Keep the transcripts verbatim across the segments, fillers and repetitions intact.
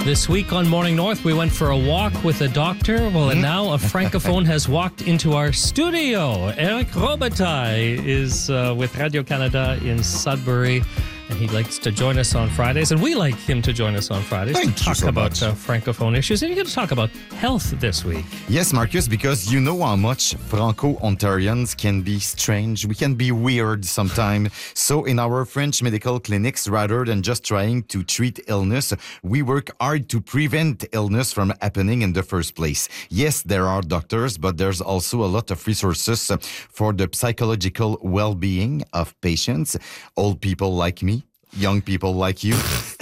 This week on Morning North, we went for a walk with a doctor. Well, and now a francophone has walked into our studio. Eric Robitaille is uh, with Radio-Canada in Sudbury, and he likes to join us on Fridays, and we like him to join us on Fridays Thank to talk so about much. uh, francophone issues. And you're going to talk about health this week. Yes, Marcus, because you know how much Franco-Ontarians can be strange. We can be weird sometimes. So in our French medical clinics, rather than just trying to treat illness, we work hard to prevent illness from happening in the first place. Yes, there are doctors, but there's also a lot of resources for the psychological well-being of patients, old people like me, young people like you,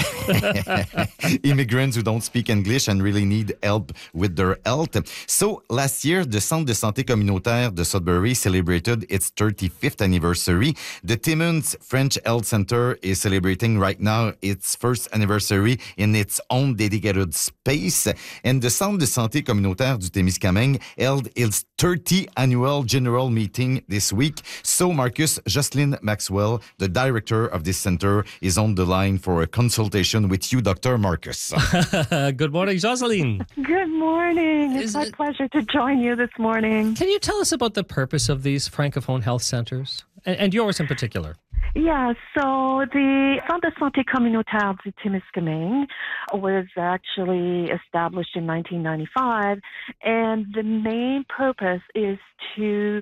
immigrants who don't speak English and really need help with their health. So last year, the Centre de Santé Communautaire de Sudbury celebrated its thirty-fifth anniversary. The Timmins French Health Center is celebrating right now its first anniversary in its own dedicated space. And the Centre de Santé Communautaire du Témiscamingue held its thirtieth annual general meeting this week. So Marcus, Jocelyn Maxwell, the director of this center, is on the line for a consultation with you, Doctor Marcus. Good morning, Jocelyn. Good morning. It's Is my it- pleasure to join you this morning. Can you tell us about the purpose of these francophone health centers, and, and yours in particular? Yeah, so the Centre de Santé Communautaire du Témiscamingue was actually established in nineteen ninety-five, and the main purpose is to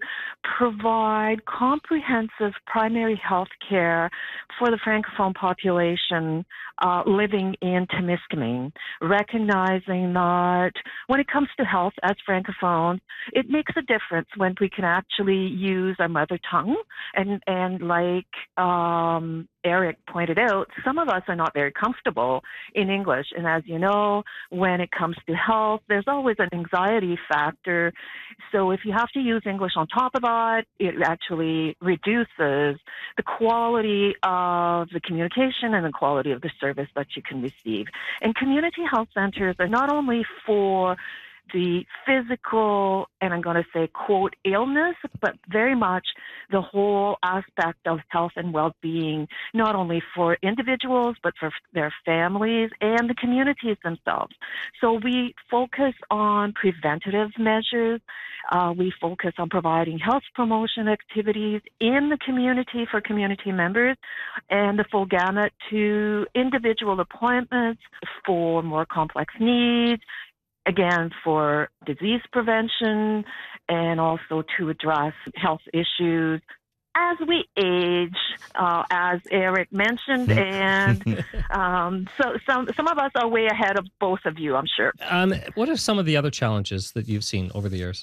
provide comprehensive primary health care for the Francophone population uh, living in Témiscamingue, recognizing that when it comes to health as Francophones, it makes a difference when we can actually use our mother tongue and, and like um, Eric pointed out, some of us are not very comfortable in English. And as you know, when it comes to health, there's always an anxiety factor. So if you have to use English on top of that, it actually reduces the quality of the communication and the quality of the service that you can receive. And community health centers are not only for the physical, and I'm going to say, quote, illness, but very much the whole aspect of health and well-being, not only for individuals, but for their families and the communities themselves. So we focus on preventative measures. Uh, we focus on providing health promotion activities in the community for community members, and the full gamut to individual appointments for more complex needs, again, for disease prevention, and also to address health issues as we age, uh, as Eric mentioned. And um, so some, some of us are way ahead of both of you, I'm sure. Um, what are some of the other challenges that you've seen over the years?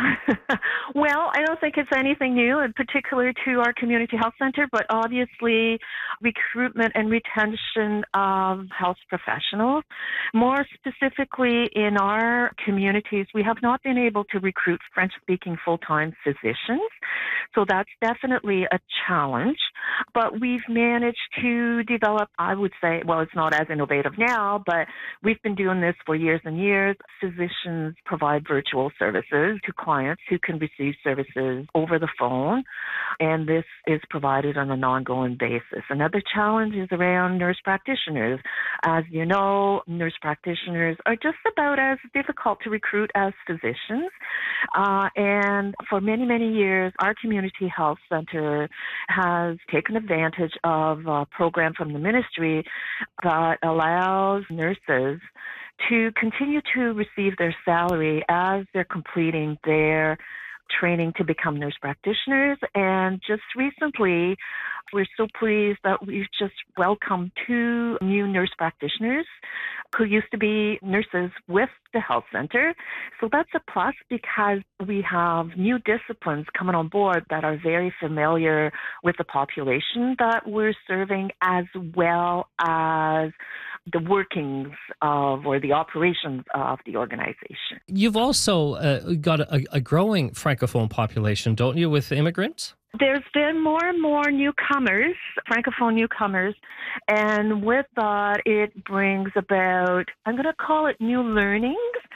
Well, I don't think it's anything new, in particular to our community health center, but obviously recruitment and retention of health professionals. More specifically, in our communities, we have not been able to recruit French-speaking full-time physicians. So that's definitely a challenge. But we've managed to develop, I would say, well, it's not as innovative now, but we've been doing this for years and years. Physicians provide virtual services to clients who can receive services over the phone, and this is provided on an ongoing basis. Another challenge is around nurse practitioners. As you know, nurse practitioners are just about as difficult to recruit as physicians, uh, and for many, many years, our community health center has taken advantage of a program from the ministry that allows nurses to continue to receive their salary as they're completing their training to become nurse practitioners. And just recently, we're so pleased that we've just welcomed two new nurse practitioners who used to be nurses with the health center. So that's a plus because we have new disciplines coming on board that are very familiar with the population that we're serving, as well as the workings of or the operations of the organization. You've also uh, got a, a growing francophone population, don't you, with immigrants? There's been more and more newcomers, Francophone newcomers, and with that, it brings about, I'm going to call it new learnings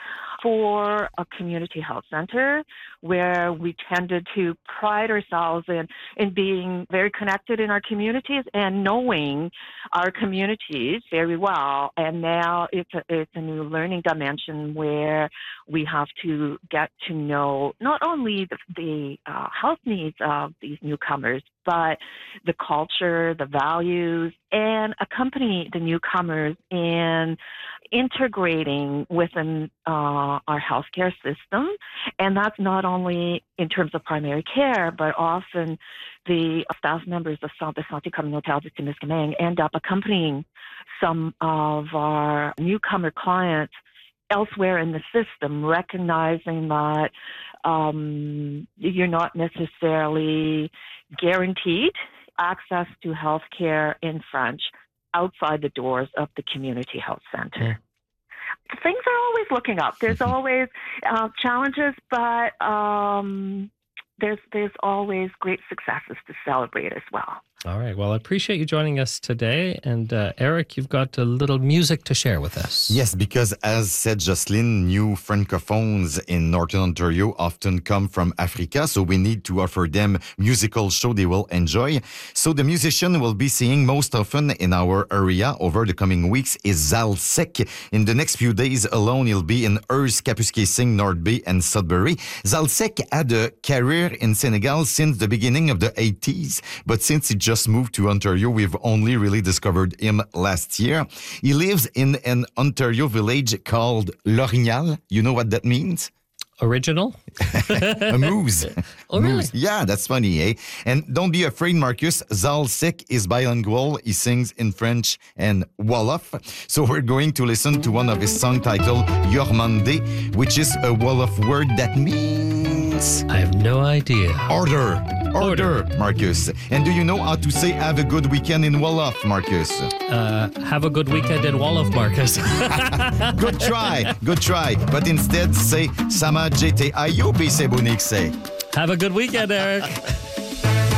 for a community health center where we tended to pride ourselves in, in being very connected in our communities and knowing our communities very well. And now it's a, it's a new learning dimension where we have to get to know not only the, the uh, health needs of these newcomers, but the culture, the values, and accompany the newcomers in integrating within uh, our healthcare system. And that's not only in terms of primary care, but often the staff members of Centre de Santé Communautaire du Témiscamingue end up accompanying some of our newcomer clients elsewhere in the system, recognizing that um, you're not necessarily guaranteed access to health care in French outside the doors of the community health center. Yeah. Things are always looking up. There's always uh, challenges, but um, there's there's always great successes to celebrate as well. All right. Well, I appreciate you joining us today. And uh, Eric, you've got a little music to share with us. Yes, because as said Jocelyn, new francophones in Northern Ontario often come from Africa, so we need to offer them musical show they will enjoy. So the musician we'll be seeing most often in our area over the coming weeks is Zal Sek. In the next few days alone, he'll be in Hearst, Kapuskasing, North Bay, and Sudbury. Zal Sek had a career in Senegal since the beginning of the eighties, but since he just moved to Ontario, we've only really discovered him last year. He lives in an Ontario village called L'Orignal. You know what that means? Original? A moose. Oh, really? Moose. Yeah, that's funny, eh? And don't be afraid, Marcus. Zal Sek is bilingual. He sings in French and Wolof. So we're going to listen to one of his songs titled Yormande, which is a Wolof word that means... I have no idea. Order. Order, Order. Marcus. And do you know how to say have a good weekend in Wolof, Marcus? Uh, have a good weekend in Wolof, Marcus. Good try. Good try. But instead, say Sama J T I O P C Bonik say. Have a good weekend, Eric.